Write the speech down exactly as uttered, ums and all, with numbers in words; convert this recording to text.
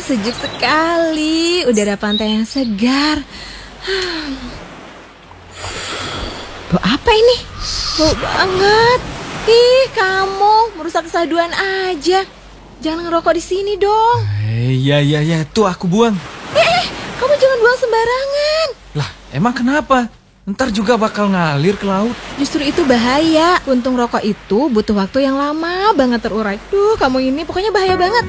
sejuk sekali. Udara pantai yang segar. Bau apa ini? Bau banget. Ih, kamu merusak kesaduan aja. Jangan ngerokok di sini dong. Iya, iya, iya. Tuh aku buang. Eh, eh, kamu jangan buang sembarangan. Lah, emang kenapa? Ntar juga bakal ngalir ke laut. Justru itu bahaya. Puntung rokok itu butuh waktu yang lama banget terurai. Duh, kamu ini pokoknya bahaya banget.